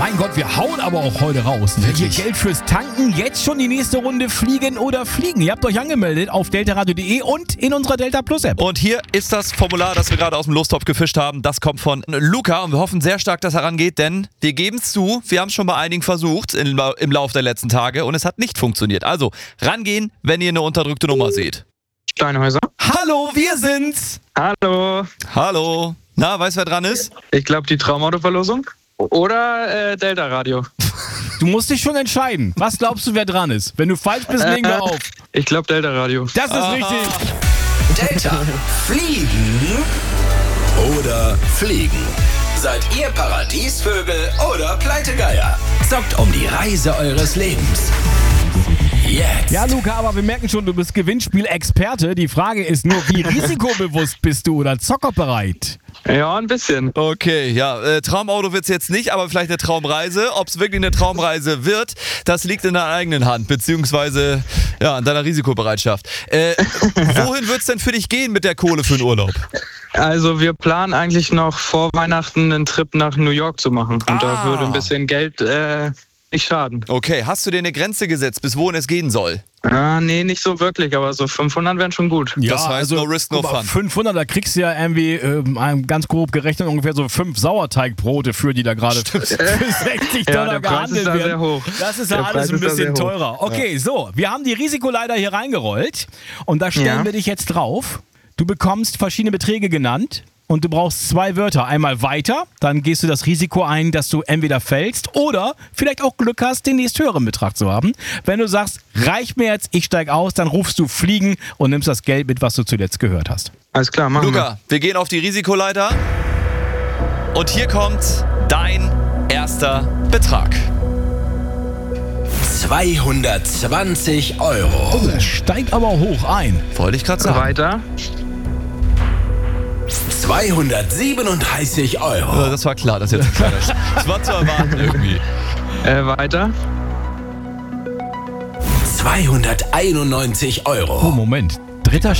Mein Gott, wir hauen aber auch heute raus. Wirklich? Geld fürs Tanken, jetzt schon die nächste Runde Fliegen oder Fliegen. Ihr habt euch angemeldet auf deltaradio.de und in unserer Delta Plus App. Und hier ist das Formular, das wir gerade aus dem Lostopf gefischt haben. Das kommt von Luca und wir hoffen sehr stark, dass er rangeht, denn wir geben es zu, wir haben es schon bei einigen versucht im Laufe der letzten Tage und es hat nicht funktioniert. Also rangehen, wenn ihr eine unterdrückte Nummer seht. Steinhäuser. Hallo, wir sind's. Hallo. Hallo. Na, weißt du, wer dran ist? Ich glaube, die Traumauto-Verlosung. Oder Delta Radio. Du musst dich schon entscheiden. Was glaubst du, wer dran ist? Wenn du falsch bist, legen wir auf. Ich glaube, Delta Radio. Das ist richtig. Delta. Fliegen oder Fliegen? Seid ihr Paradiesvögel oder Pleitegeier? Zockt um die Reise eures Lebens. Jetzt. Ja, Luca, aber wir merken schon, du bist Gewinnspiel-Experte. Die Frage ist nur, wie risikobewusst bist du oder zockerbereit? Ja, ein bisschen. Okay, ja, Traumauto wird's jetzt nicht, aber vielleicht eine Traumreise. Ob es wirklich eine Traumreise wird, das liegt in deiner eigenen Hand, beziehungsweise ja, in deiner Risikobereitschaft. Wohin wird's denn für dich gehen mit der Kohle für den Urlaub? Also wir planen eigentlich noch vor Weihnachten einen Trip nach New York zu machen. Und da würde ein bisschen Geld nicht schaden. Okay, hast du dir eine Grenze gesetzt, bis wohin es gehen soll? Nee, nicht so wirklich, aber so 500 wären schon gut. Ja, das heißt, no risk, no fun. 500, da kriegst du ja irgendwie, ganz grob gerechnet, ungefähr so 5 Sauerteigbrote für, die da gerade für 60 Dollar gehandelt werden. Sehr hoch. Das ist ja alles ein bisschen teurer. Okay, so, wir haben die Risikoleiter hier reingerollt und da stellen wir dich jetzt drauf. Du bekommst verschiedene Beträge genannt. Und du brauchst 2 Wörter. Einmal weiter, dann gehst du das Risiko ein, dass du entweder fällst oder vielleicht auch Glück hast, den nächsthöheren Betrag zu haben. Wenn du sagst, reicht mir jetzt, ich steig aus, dann rufst du Fliegen und nimmst das Geld mit, was du zuletzt gehört hast. Alles klar, machen Luca, wir gehen auf die Risikoleiter und hier kommt dein erster Betrag. 220 €. Oh, das steigt aber hoch ein. Wollte ich gerade wir. sagen. Weiter. 237 €. Das war klar, das ist jetzt ein kleiner Das war zu erwarten irgendwie. Weiter. 291 €. Oh, Moment. Dritter